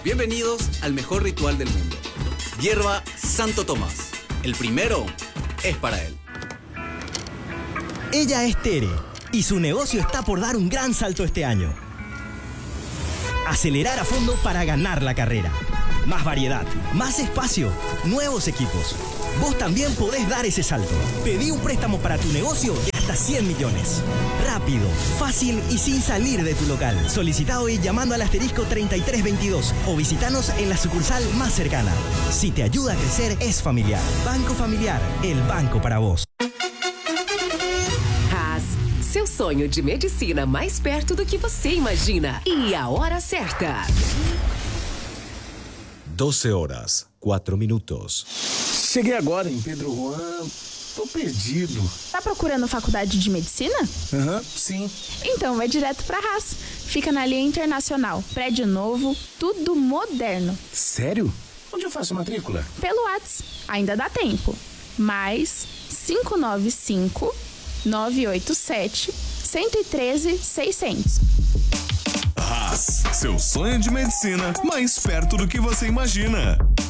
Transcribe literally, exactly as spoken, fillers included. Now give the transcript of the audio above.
Bienvenidos al mejor ritual del mundo. Hierba Santo Tomás. El primero es para él. Ella es Tere y su negocio está por dar un gran salto este año. Acelerar a fondo para ganar la carrera. Más variedad, más espacio, nuevos equipos. Vos también podés dar ese salto. Pedí un préstamo para tu negocio de hasta cien millones. Rápido, fácil y sin salir de tu local. Solicita hoy llamando al asterisco treinta y tres veintidós o visitanos en la sucursal más cercana. Si te ayuda a crecer, es familiar. Banco Familiar, el banco para vos. Seu sonho de medicina mais perto do que você imagina. E a hora certa. doce horas, quatro minutos. Cheguei agora em Pedro Juan. Tô perdido. Tá procurando faculdade de medicina? Aham, uhum, sim. Então vai direto pra Haas. Fica na linha Internacional. Prédio novo, tudo moderno. Sério? Onde eu faço matrícula? Pelo WhatsApp. Ainda dá tempo. Mais cinco nove cinco, nove oito sete, um três três, seiscentos. Haas, seu sonho de medicina mais perto do que você imagina.